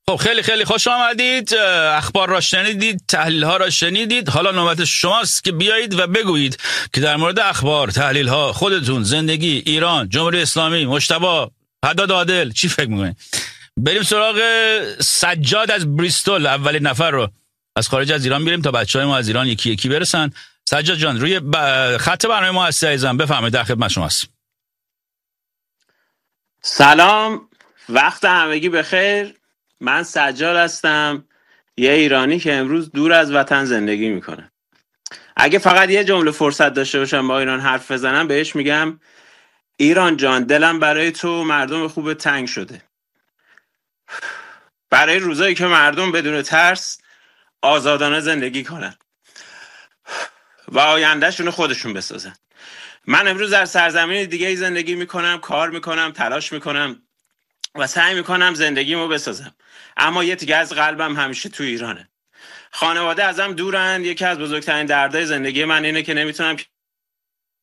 خب خیلی خیلی خوش آمدید. اخبار را شنیدید، تحلیل ها را شنیدید. حالا نوبت شماست که بیایید و بگویید که در مورد اخبار، تحلیل ها، خودتون، زندگی، ایران، جمهوری اسلامی، مجتبی، حداد عادل چی فکر میکنید؟ بریم سراغ سجاد از بریستول. اولین نفر رو از خارج از ایران بیاریم تا بچهای ما از ایران یکی یکی برسن. سجاد جان روی خط برنامه ما هستی عزیزم، بفرمایید، در خدمت شماست. سلام، وقت همگی بخیر. من سجاد هستم، یه ایرانی که امروز دور از وطن زندگی میکنه. اگه فقط یه جمله فرصت داشته باشم با ایران حرف بزنم، بهش میگم ایران جان، دلم برای تو مردم خوب تنگ شده. برای روزایی که مردم بدون ترس آزادانه زندگی کنن و آیندهشون خودشون بسازن. من امروز در سرزمین دیگه زندگی میکنم، کار میکنم، تلاش میکنم و سعی میکنم زندگیمو بسازم، اما یه تیکه از قلبم همیشه تو ایرانه. خانواده ازم دورن. یکی از بزرگترین دردهای زندگی من اینه که نمیتونم